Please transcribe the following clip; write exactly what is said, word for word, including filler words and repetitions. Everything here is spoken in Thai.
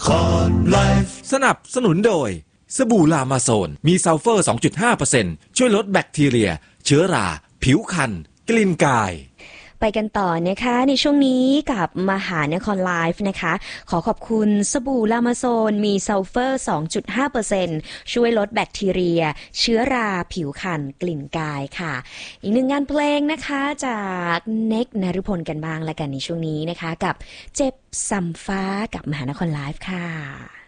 คอนไลฟ์สนับสนุนโดยสบู่ลามาโซนมีซัลเฟอร์ สองจุดห้าเปอร์เซ็นต์ ช่วยลดแบคทีเรียเชื้อราผิวคันกลิ่นกายไปกันต่อนะคะในช่วงนี้กับมหานครไลฟ์นะคะขอขอบคุณสบู่ลามาโซนมีซัลเฟอร์ สองจุดห้าเปอร์เซ็นต์ ช่วยลดแบคทีเรียเชื้อราผิวคันกลิ่นกายค่ะอีกหนึ่งงานเพลงนะคะจากเน็กนฤพลกันบ้างละกันในช่วงนี้นะคะกับเจ็บซ้ำฟ้ากับมหานครไลฟ์ค่ะ